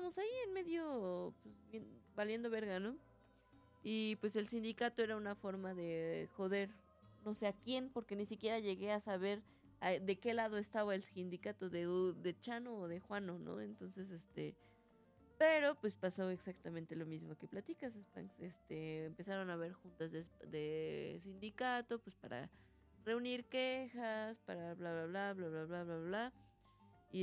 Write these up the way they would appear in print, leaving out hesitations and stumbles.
estábamos ahí en medio, pues, valiendo verga, ¿no? Y pues el sindicato era una forma de joder, no sé a quién, porque ni siquiera llegué a saber de qué lado estaba el sindicato, de Chano o de Juano, ¿no? Entonces, pero pues pasó exactamente lo mismo que platicas, Spanks. Empezaron a haber juntas de sindicato, pues para reunir quejas, para bla, bla, bla, bla, bla, bla, bla, bla. Y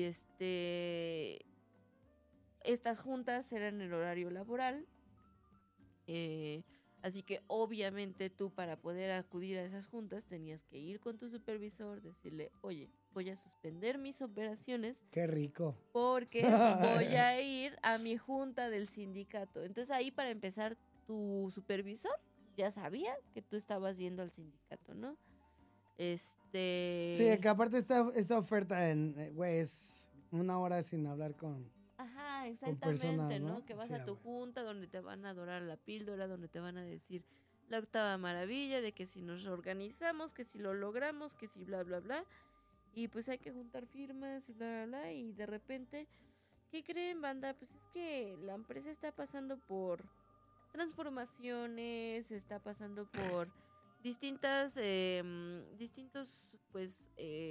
estas juntas eran en horario laboral. Así que obviamente tú para poder acudir a esas juntas tenías que ir con tu supervisor, decirle, oye, voy a suspender mis operaciones. Qué rico. Porque voy a ir a mi junta del sindicato. Entonces ahí para empezar tu supervisor ya sabía que tú estabas yendo al sindicato, ¿no? Sí, que aparte esta oferta güey, es una hora sin hablar con exactamente, personas, ¿no? Que vas sí, a tu junta donde te van a adorar la píldora, donde te van a decir la octava maravilla, de que si nos organizamos, que si lo logramos, que si bla, bla, bla. Y pues hay que juntar firmas y bla, bla, bla. Y de repente, ¿qué creen, banda? Pues es que la empresa está pasando por transformaciones, está pasando por distintos, pues,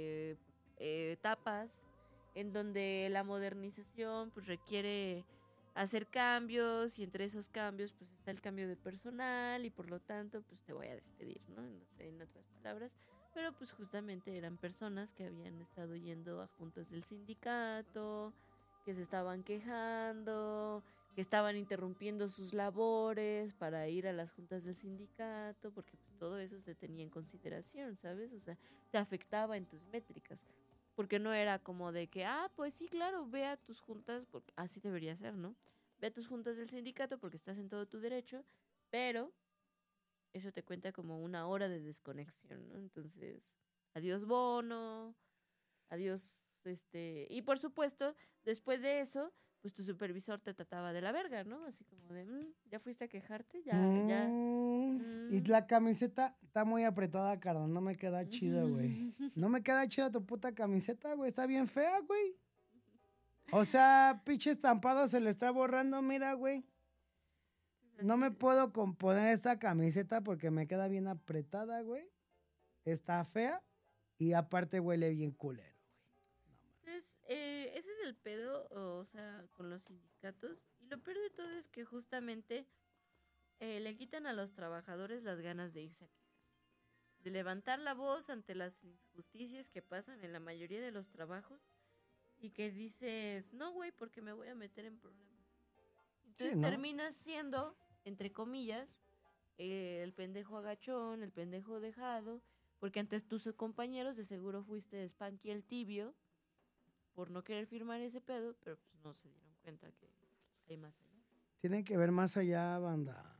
etapas en donde la modernización, pues, requiere hacer cambios y entre esos cambios, pues, está el cambio de personal y por lo tanto, pues, te voy a despedir, ¿no? En otras palabras. Pero pues justamente eran personas que habían estado yendo a juntas del sindicato, que se estaban quejando, que estaban interrumpiendo sus labores para ir a las juntas del sindicato, porque pues, todo eso se tenía en consideración, ¿sabes? O sea, te afectaba en tus métricas, porque no era como de que, pues sí, claro, ve a tus juntas, porque así debería ser, ¿no? Ve a tus juntas del sindicato porque estás en todo tu derecho, pero eso te cuenta como una hora de desconexión, ¿no? Entonces, adiós bono, adiós, y por supuesto, después de eso, pues tu supervisor te trataba de la verga, ¿no? Así como de, ya fuiste a quejarte, ya. Y la camiseta está muy apretada, carnal, no me queda chida, güey. No me queda chida tu puta camiseta, güey, está bien fea, güey. O sea, pinche estampado se le está borrando, mira, güey. No me puedo componer esta camiseta porque me queda bien apretada, güey. Está fea y aparte huele bien culero, güey. Entonces, ese es el pedo, o sea, con los sindicatos. Y lo peor de todo es que justamente le quitan a los trabajadores las ganas de irse a quejar, de levantar la voz ante las injusticias que pasan en la mayoría de los trabajos y que dices, no, güey, porque me voy a meter en problemas. Entonces Sí, ¿no? terminas siendo, entre comillas, el pendejo agachón, el pendejo dejado, porque ante tus compañeros de seguro fuiste Spanky el tibio por no querer firmar ese pedo, pero pues no se dieron cuenta que hay más allá. Tienen que ver más allá, banda.